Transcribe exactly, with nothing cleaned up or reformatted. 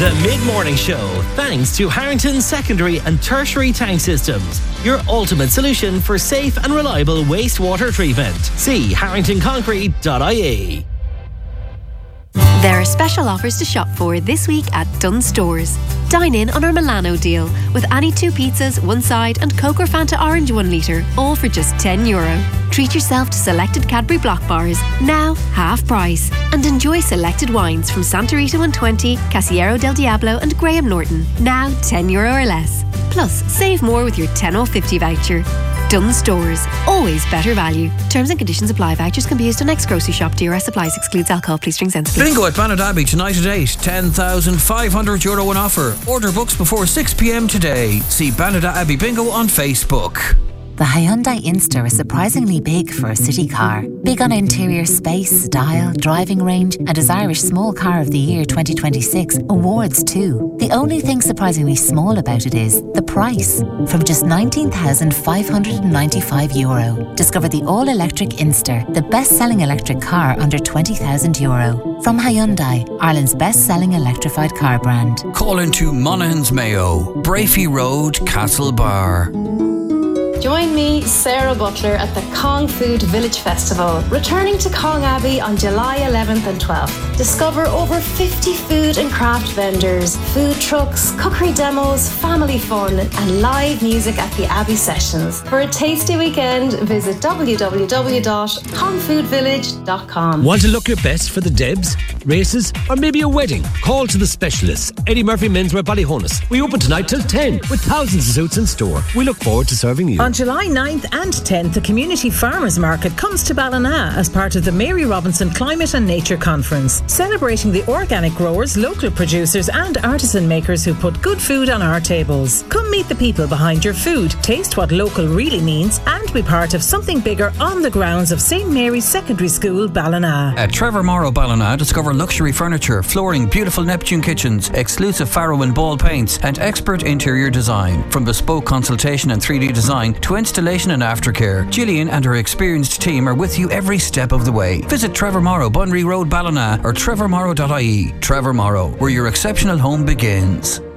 The Mid-Morning Show, thanks to Harrington Secondary and Tertiary Tank Systems, your ultimate solution for safe and reliable wastewater treatment. See harrington concrete dot I E. There are special offers to shop for this week at Dunnes Stores. Dine in on our Milano deal with any two pizzas, one side and Coke or Fanta Orange one litre, all for just ten euro. Treat yourself to selected Cadbury Block bars, now half price. And enjoy selected wines from Santa Rita one twenty, Casiero del Diablo and Graham Norton, now ten euro or less. Plus, save more with your ten off fifty voucher. Dunnes Stores, always better value. Terms and conditions apply. Vouchers can be used on next grocery shop. D R S supplies, excludes alcohol. Please drink sensibly. Bingo at Bannadabbey tonight at eight. ten thousand five hundred euro in offer. Order books before six p m today. See Bannadabbey Bingo on Facebook. The Hyundai Inster is surprisingly big for a city car. Big on interior space, style, driving range, and as Irish Small Car of the Year twenty twenty-six awards too. The only thing surprisingly small about it is the price. From just nineteen thousand five hundred ninety-five euro. Discover the all-electric Inster, the best-selling electric car under twenty thousand euro. From Hyundai, Ireland's best-selling electrified car brand. Call into Monaghan's Mayo, Brafey Road, Castlebar. Join me, Sarah Butler, at the Cong Food Village Festival, returning to Cong Abbey on July eleventh and twelfth. Discover over fifty food and craft vendors, food trucks, cookery demos, family fun, and live music at the Abbey Sessions. For a tasty weekend, visit w w w dot cong food village dot com. Want to look your best for the Debs, races, or maybe a wedding? Call to the specialists. Eddie Murphy Menswear Ballyhonus. We open tonight till ten with thousands of suits in store. We look forward to serving you. On July ninth and tenth, the Community Farmers Market comes to Ballina as part of the Mary Robinson Climate and Nature Conference, celebrating the organic growers, local producers and artisan makers who put good food on our tables. Come meet the people behind your food, taste what local really means, and be part of something bigger on the grounds of Saint Mary's Secondary School, Ballina. At Trevor Morrow Ballina, discover luxury furniture, flooring, beautiful Neptune kitchens, exclusive Faro and Ball paints, and expert interior design. From bespoke consultation and three D design to installation and aftercare, Gillian and her experienced team are with you every step of the way. Visit Trevor Morrow, Bunry Road, Ballina, or trevor morrow dot I E. Trevor Morrow, where your exceptional home begins.